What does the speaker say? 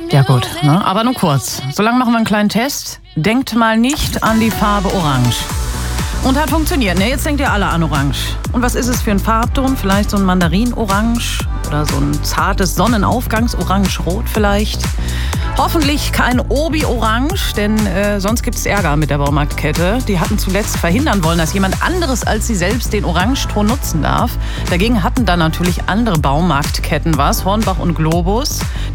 Ja gut, ne? Aber nur kurz. Solange machen wir einen kleinen Test. Denkt mal nicht an die Farbe Orange. Und hat funktioniert, ne? Jetzt denkt ihr alle an Orange. Und was ist es für ein Farbton? Vielleicht so ein Mandarin-Orange oder so ein zartes Sonnenaufgangs-Orange-Rot vielleicht. Hoffentlich kein Obi-Orange, denn sonst gibt es Ärger mit der Baumarktkette. Die hatten zuletzt verhindern wollen, dass jemand anderes als sie selbst den Orangeton nutzen darf. Dagegen hatten dann natürlich andere Baumarktketten was, Hornbach und Globus.